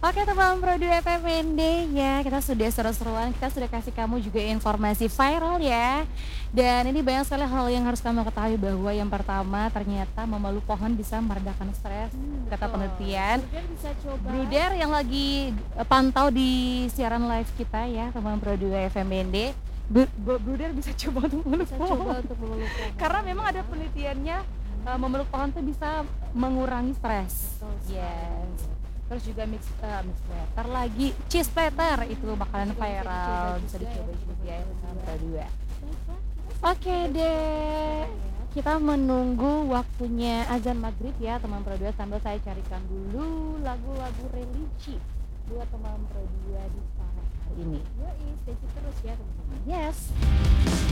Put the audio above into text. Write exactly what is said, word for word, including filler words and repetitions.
Oke teman Pro dua F M N D ya, kita sudah seru-seruan, kita sudah kasih kamu juga informasi viral ya. Dan ini banyak sekali hal yang harus kamu ketahui bahwa yang pertama ternyata memeluk pohon bisa meredakan stres, Mmm, kata betul. penelitian. Bruder bisa coba Bruder yang lagi, eee, pantau di siaran live kita ya teman Pro dua F M N D, bu bu Bruder bisa coba untuk memeluk bisa pohon. coba untuk memeluk pohon Karena memang ada ya. penelitiannya, eee, Mhm. memeluk pohon tuh bisa mengurangi stres. Betul Yes. sekali. Terus juga mix eee, mix platter lagi, cheese platter itu makanan Juga bisa dicoba viral, bisa juga ya dicoba teman juga ya Pro teman dua. Pro dua. Baiklah, kita Oke sudah deh, selesai ya. kita menunggu waktunya azan maghrib ya teman Pro dua sambil saya carikan dulu lagu-lagu religi buat teman Pro dua di sore hari ini. Yoi, stay tune terus ya teman-teman. Yes.